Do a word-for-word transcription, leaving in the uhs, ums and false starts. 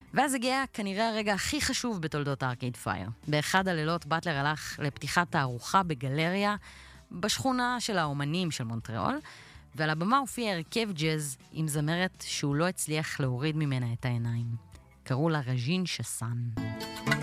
ואז הגיע כנראה הרגע הכי חשוב בתולדות ארקייד פייר. באחד הלילות באטלר הלך לפתיחת תערוכה בגלריה בשכונה של האומנים של מונטריאול, ועל הבמה הופיע הרכב ג'אז עם זמרת שהוא לא הצליח להוריד ממנה את העיניים. קראו לה רג'ין שסן.